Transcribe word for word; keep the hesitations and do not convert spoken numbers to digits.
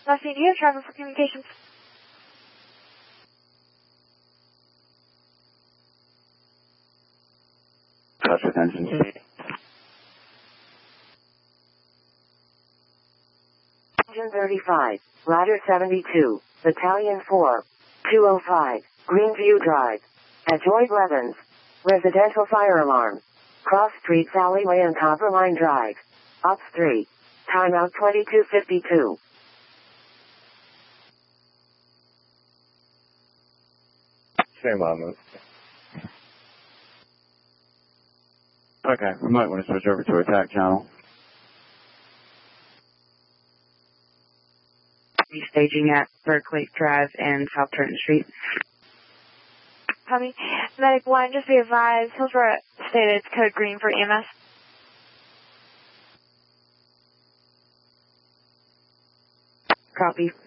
Last thing here, Travel for Communications. Touch with engine. Engine thirty-five, ladder seventy-two, Battalion four, two oh five, Greenview Drive. At Joy Blevins. Residential fire alarm. Cross Streets Alleyway and Copperline Drive. Ops three. Timeout twenty-two fifty-two. Same on. Okay, we might want to switch over to attack channel. Staging at Berkeley Drive and South Trenton Street. Copy. Medic one, just be advised, Hillsborough stated it's code green for E M S. Copy.